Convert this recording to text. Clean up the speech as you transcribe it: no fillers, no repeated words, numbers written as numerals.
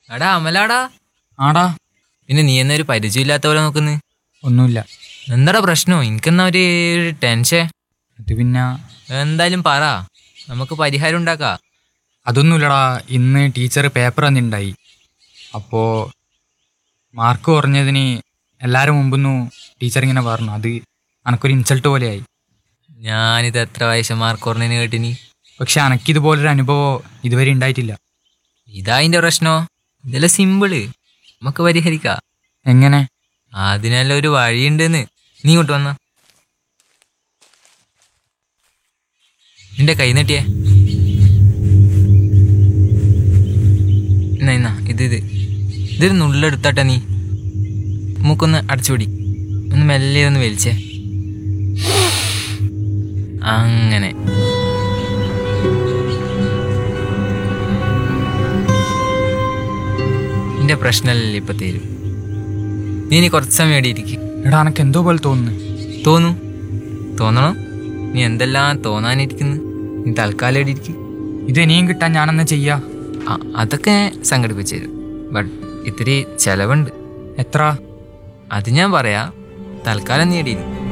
എടാ അമലാടാ. ആടാ. പിന്നെ നീ എന്നാ ഒരു പരിചയമില്ലാത്ത പോലെ നോക്കുന്നു? ഒന്നുമില്ല. എന്താടാ പ്രശ്നം? എനിക്കെന്നാ ഒരു ടെൻഷൻ. അത് പിന്നെ എന്തായാലും പറ, നമുക്ക് പരിഹാരം ഉണ്ടാക്കാം. അതൊന്നുമില്ലടാ. ഇന്ന് ടീച്ചർ പേപ്പർ തന്നിണ്ടായി. അപ്പോൾ മാർക്ക് കുറഞ്ഞതിന് എല്ലാവരും മുമ്പൊന്നും ടീച്ചർ ഇങ്ങനെ പറഞ്ഞു. അത് അനക്കൊരു ഇൻസൾട്ട് പോലെയായി. ഞാനിത് എത്ര വയസ്സ് മാർക്ക് കുറഞ്ഞതിന് കേട്ടിനി. പക്ഷെ അനക്കിതുപോലൊരു അനുഭവം ഇതുവരെ ഉണ്ടായിട്ടില്ല. ഇതാ അതിന്റെ പ്രശ്നോ? ഇതെല്ലാം സിമ്പിള്, നമുക്ക് പരിഹരിക്കാം. എങ്ങനെ? അതിനെല്ലാം ഒരു വഴിയുണ്ടെന്ന്. നീ ഇങ്ങോട്ട് വന്ന, നിന്റെ കൈ നീട്ടിയേ. എന്നാ ഇതൊരു നുള്ളെടുത്താട്ടെ. നീ മൂക്കൊന്ന് അടച്ചുപിടി, ഒന്ന് മെല്ലെ ഒന്ന് വലിച്ചേ. അങ്ങനെ നിന്റെ പ്രശ്നമല്ലേ ഇപ്പൊ തീരും. നീ ഇനി കുറച്ച് സമയം എടിയിരിക്കും. എടാ എനക്ക് എന്തോ പോലെ തോന്നണോ? നീ എന്തെല്ലാം തോന്നാനിരിക്കുന്നു. നീ തൽക്കാലം എടിയിരിക്കും. ഇത് ഇനിയും കിട്ടാൻ ഞാനെന്നാ ചെയ്യാ? അതൊക്കെ സംഘടിപ്പിച്ചു തരും. ബട്ട് ഇത്തിരി ചെലവുണ്ട്. എത്ര? അത് ഞാൻ പറയാ. തൽക്കാലം നീ എടിയിരിക്കും.